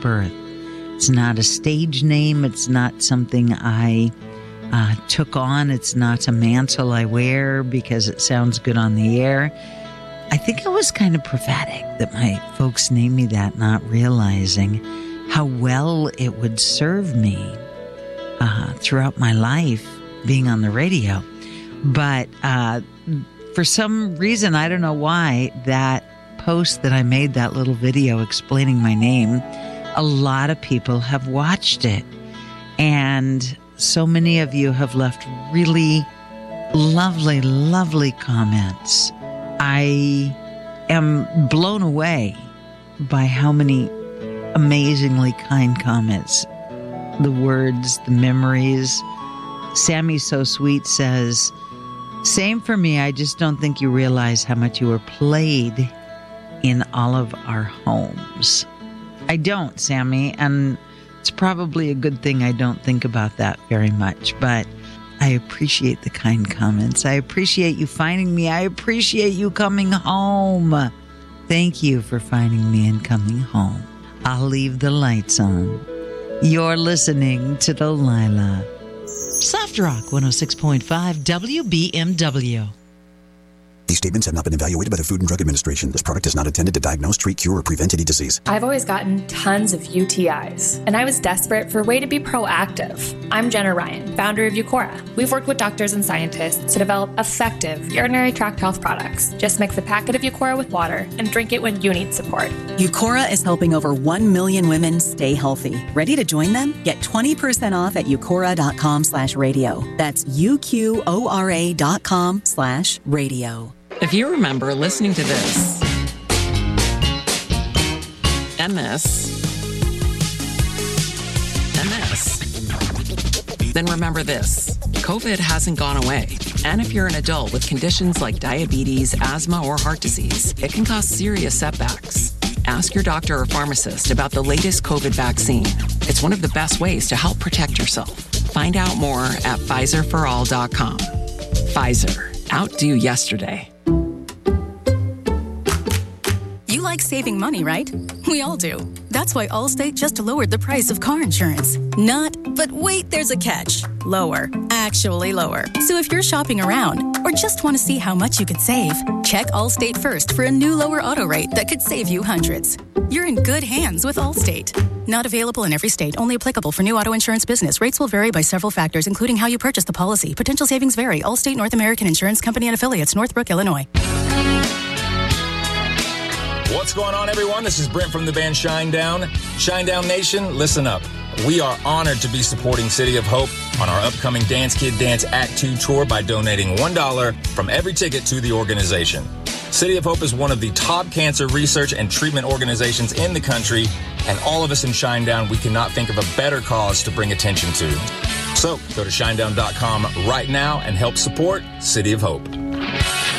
birth. It's not a stage name. It's not something I took on. It's not a mantle I wear because it sounds good on the air. I think it was kind of prophetic that my folks named me that, not realizing how well it would serve me throughout my life being on the radio. But for some reason, I don't know why, that post that I made, that little video explaining my name, a lot of people have watched it. And so many of you have left really lovely, lovely comments. I am blown away by how many amazingly kind comments, the words, the memories. Sammy So Sweet says, "Same for me. I just don't think you realize how much you were played in all of our homes." I don't, Sammy, and it's probably a good thing I don't think about that very much, but I appreciate the kind comments. I appreciate you finding me. I appreciate you coming home. Thank you for finding me and coming home. I'll leave the lights on. You're listening to Delilah. Soft Rock 106.5 WBMW. These statements have not been evaluated by the Food and Drug Administration. This product is not intended to diagnose, treat, cure, or prevent any disease. I've always gotten tons of UTIs, and I was desperate for a way to be proactive. I'm Jenna Ryan, founder of Eucora. We've worked with doctors and scientists to develop effective urinary tract health products. Just mix a packet of Eucora with water and drink it when you need support. Eucora is helping over 1 million women stay healthy. Ready to join them? Get 20% off at eucora.com/radio. That's UQORA.com/radio. If you remember listening to this, and this, then remember this. COVID hasn't gone away. And if you're an adult with conditions like diabetes, asthma, or heart disease, it can cause serious setbacks. Ask your doctor or pharmacist about the latest COVID vaccine. It's one of the best ways to help protect yourself. Find out more at PfizerForAll.com. Pfizer. Outdo yesterday. You like saving money, right? We all do. That's why Allstate just lowered the price of car insurance. But wait, there's a catch. Lower. Actually lower. So if you're shopping around or just want to see how much you could save, check Allstate first for a new lower auto rate that could save you hundreds. You're in good hands with Allstate. Not available in every state. Only applicable for new auto insurance business. Rates will vary by several factors, including how you purchase the policy. Potential savings vary. Allstate North American Insurance Company and Affiliates, Northbrook, Illinois. What's going on, everyone? This is Brent from the band Shinedown. Shinedown Nation, listen up. We are honored to be supporting City of Hope on our upcoming Dance Kid Dance Act 2 tour by donating $1 from every ticket to the organization. City of Hope is one of the top cancer research and treatment organizations in the country, and all of us in Shinedown, we cannot think of a better cause to bring attention to. So go to shinedown.com right now and help support City of Hope.